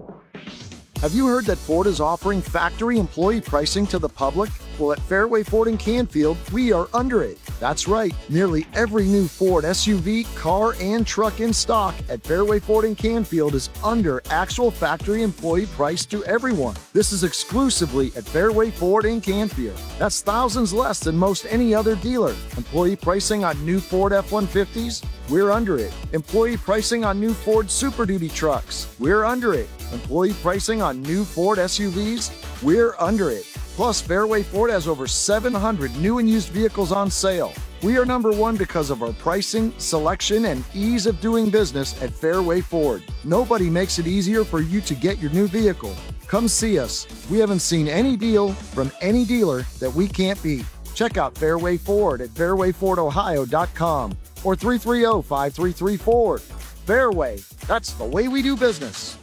Have you heard that Ford is offering factory employee pricing to the public? Well, at Fairway Ford in Canfield, we are under it. That's right. Nearly every new Ford SUV, car, and truck in stock at Fairway Ford in Canfield is under actual factory employee price to everyone. This is exclusively at Fairway Ford in Canfield. That's thousands less than most any other dealer. Employee pricing on new Ford F-150s? We're under it. Employee pricing on new Ford Super Duty trucks? We're under it. Employee pricing on new Ford SUVs? We're under it. Plus, Fairway Ford has over 700 new and used vehicles on sale. We are number one because of our pricing, selection, and ease of doing business at Fairway Ford. Nobody makes it easier for you to get your new vehicle. Come see us. We haven't seen any deal from any dealer that we can't beat. Check out Fairway Ford at fairwayfordohio.com or 330-5334. Fairway, that's the way we do business.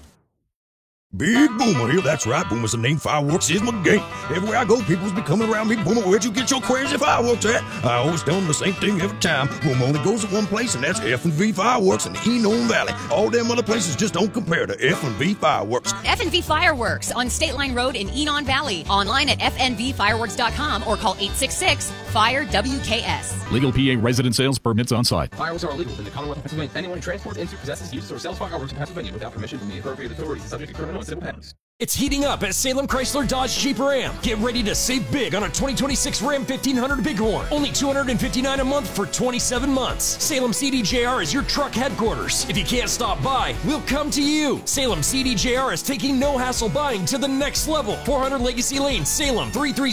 Big Boomer here, that's right, Boomer's the name, fireworks is my game. Everywhere I go, people's be coming around me, Boomer, where'd you get your crazy fireworks at? I always tell them the same thing every time. Boomer only goes to one place, and that's F&V Fireworks in the Enon Valley. All them other places just don't compare to F&V Fireworks. F&V Fireworks on State Line Road in Enon Valley. Online at fnvfireworks.com or call 866-FIRE-WKS. Legal PA resident sales permits on site. Fireworks are illegal in the Commonwealth of Pennsylvania. Anyone who transports into, possesses, uses, or sells fireworks in Pennsylvania without permission from the appropriate authorities is subject to criminal and civil penalties. It's heating up at Salem Chrysler Dodge Jeep Ram. Get ready to save big on a 2026 Ram 1500 Bighorn. Only $259 a month for 27 months. Salem CDJR is your truck headquarters. If you can't stop by, we'll come to you. Salem CDJR is taking no-hassle buying to the next level. 400 Legacy Lane, Salem,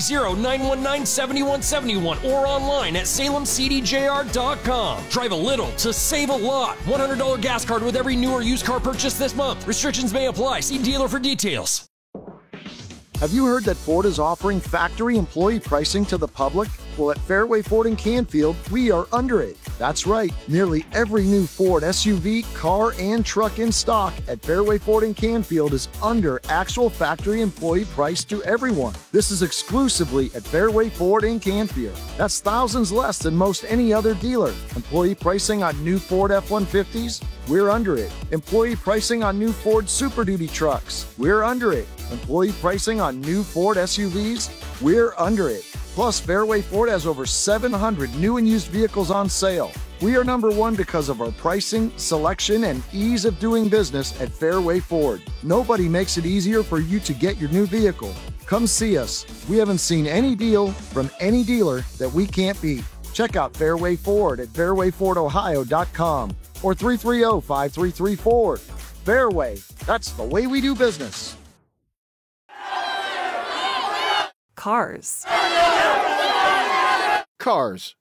330-919-7171 or online at salemcdjr.com. Drive a little to save a lot. $100 gas card with every new or used car purchase this month. Restrictions may apply. See dealer for details. Have you heard that Ford is offering factory employee pricing to the public? Well, at Fairway Ford in Canfield, we are under it. That's right. Nearly every new Ford SUV, car, and truck in stock at Fairway Ford in Canfield is under actual factory employee price to everyone. This is exclusively at Fairway Ford in Canfield. That's thousands less than most any other dealer. Employee pricing on new Ford F-150s? We're under it. Employee pricing on new Ford Super Duty trucks? We're under it. Employee pricing on new Ford SUVs? We're under it. Plus, Fairway Ford has over 700 new and used vehicles on sale. We are number one because of our pricing, selection, and ease of doing business at Fairway Ford. Nobody makes it easier for you to get your new vehicle. Come see us. We haven't seen any deal from any dealer that we can't beat. Check out Fairway Ford at fairwayfordohio.com or 330-5334. Fairway, that's the way we do business. Cars. Cars.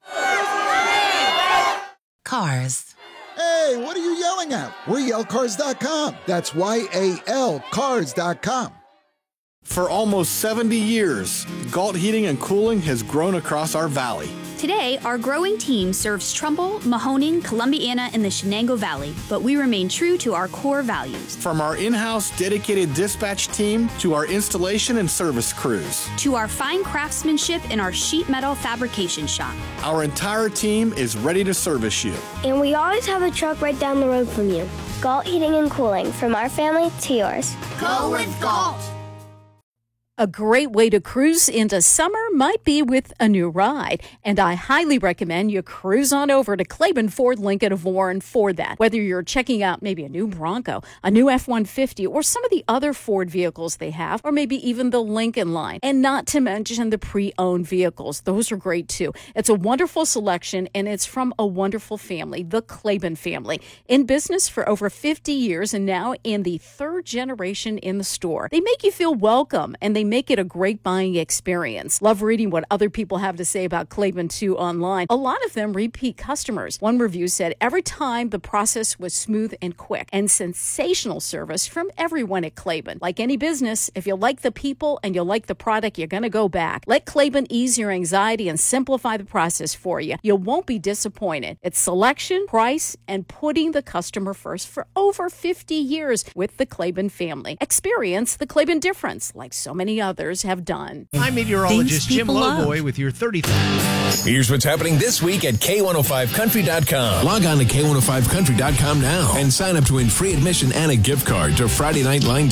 Cars. Hey, what are you yelling at? We're yellcars.com. That's YALcars.com. For almost 70 years, Galt Heating and Cooling has grown across our valley. Today, our growing team serves Trumbull, Mahoning, Columbiana, and the Shenango Valley, but we remain true to our core values. From our in-house dedicated dispatch team to our installation and service crews. To our fine craftsmanship in our sheet metal fabrication shop. Our entire team is ready to service you. And we always have a truck right down the road from you. Galt Heating and Cooling, from our family to yours. Go with Galt! A great way to cruise into summer might be with a new ride, and I highly recommend you cruise on over to Claiborne Ford Lincoln of Warren for that. Whether you're checking out maybe a new Bronco, a new F-150, or some of the other Ford vehicles they have, or maybe even the Lincoln line, and not to mention the pre-owned vehicles. Those are great too. It's a wonderful selection, and it's from a wonderful family, the Claiborne family, in business for over 50 years and now in the third generation in the store. They make you feel welcome, and they make it a great buying experience. Love reading what other people have to say about Claiborne too online. A lot of them repeat customers. One review said every time the process was smooth and quick, and sensational service from everyone at Claiborne. Like any business, if you like the people and you like the product, you're going to go back. Let Claiborne ease your anxiety and simplify the process for you. You won't be disappointed. It's selection, price, and putting the customer first for over 50 years with the Claiborne family. Experience the Claiborne difference like so many others have done. I'm meteorologist Jim Lowboy with your 30. Here's what's happening this week at K105Country.com. Log on to K105Country.com now and sign up to win free admission and a gift card to Friday Night Line